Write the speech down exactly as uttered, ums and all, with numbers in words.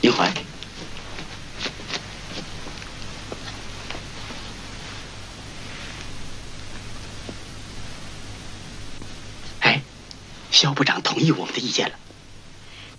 英怀。哎，肖部长同意我们的意见了。